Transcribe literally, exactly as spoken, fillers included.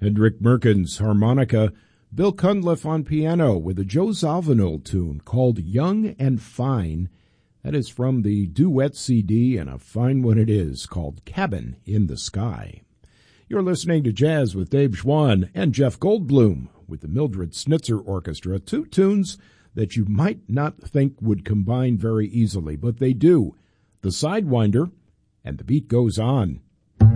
Hendrik Merkins, harmonica, Bill Cunliffe on piano with a Joe Zawinul tune called Young and Fine. That is from the duet C D, and a fine one it is, called Cabin in the Sky. You're listening to Jazz with Dave Schwann and Jeff Goldblum with the Mildred Snitzer Orchestra, two tunes that you might not think would combine very easily, but they do. The Sidewinder and The Beat Goes On.